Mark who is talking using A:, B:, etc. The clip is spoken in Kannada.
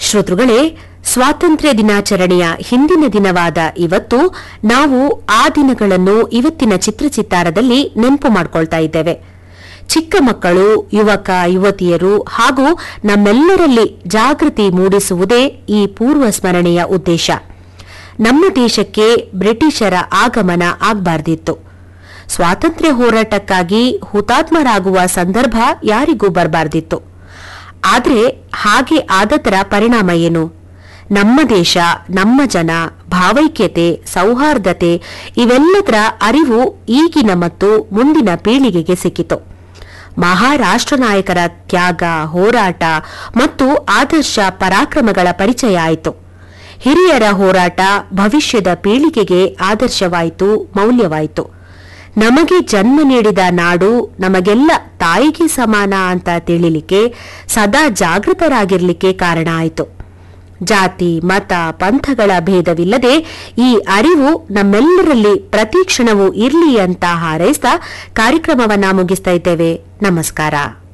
A: ಶ್ರೋತೃಗಳೇ, ಸ್ವಾತಂತ್ರ್ಯ ದಿನಾಚರಣೆಯ ಹಿಂದಿನ ದಿನವಾದ ಇವತ್ತು ನಾವು ಆ ದಿನಗಳನ್ನು ಇವತ್ತಿನ ಚಿತ್ರಚಿತ್ತಾರದಲ್ಲಿ ನೆನಪು ಮಾಡಿಕೊಳ್ತಾ ಇದ್ದೇವೆ. ಚಿಕ್ಕ ಮಕ್ಕಳು, ಯುವಕ ಯುವತಿಯರು ಹಾಗೂ ನಮ್ಮೆಲ್ಲರಲ್ಲಿ ಜಾಗೃತಿ ಮೂಡಿಸುವುದೇ ಈ ಪೂರ್ವ ಸ್ಮರಣೆಯ ಉದ್ದೇಶ. ನಮ್ಮ ದೇಶಕ್ಕೆ ಬ್ರಿಟಿಷರ ಆಗಮನ ಆಗಬಾರ್ದಿತ್ತು. ಸ್ವಾತಂತ್ರ್ಯ ಹೋರಾಟಕ್ಕಾಗಿ ಹುತಾತ್ಮರಾಗುವ ಸಂದರ್ಭ ಯಾರಿಗೂ ಬರಬಾರ್ದಿತ್ತು. ಆದರೆ ಹಾಗೆ ಆದದರ ಪರಿಣಾಮ ಏನು? ನಮ್ಮ ದೇಶ, ನಮ್ಮ ಜನ, ಭಾವೈಕ್ಯತೆ, ಸೌಹಾರ್ದತೆ ಇವೆಲ್ಲದರ ಅರಿವು ಈಗಿನ ಮತ್ತು ಮುಂದಿನ ಪೀಳಿಗೆಗೆ ಸಿಕ್ಕಿತು. ಮಹಾರಾಷ್ಟ್ರ ನಾಯಕರ ತ್ಯಾಗ, ಹೋರಾಟ ಮತ್ತು ಆದರ್ಶ ಪರಾಕ್ರಮಗಳ ಪರಿಚಯ ಆಯಿತು. ಹಿರಿಯರ ಹೋರಾಟ ಭವಿಷ್ಯದ ಪೀಳಿಗೆಗೆ ಆದರ್ಶವಾಯಿತು, ಮೌಲ್ಯವಾಯಿತು. ನಮಗೆ ಜನ್ಮ ನೀಡಿದ ನಾಡು ನಮಗೆಲ್ಲ ತಾಯಿಗೆ ಸಮಾನ ಅಂತ ತಿಳಿಲಿಕ್ಕೆ, ಸದಾ ಜಾಗೃತರಾಗಿರ್ಲಿಕ್ಕೆ ಕಾರಣ ಆಯಿತು. ಜಾತಿ, ಮತ, ಪಂಥಗಳ ಭೇದವಿಲ್ಲದೆ ಈ ಅರಿವು ನಮ್ಮೆಲ್ಲರಲ್ಲಿ ಪ್ರತಿ ಕ್ಷಣವೂ ಇರ್ಲಿ ಅಂತ ಹಾರೈಸ್ತಾ ಕಾರ್ಯಕ್ರಮವನ್ನ ಮುಗಿಸ್ತಾ ಇದ್ದೇವೆ. ನಮಸ್ಕಾರ.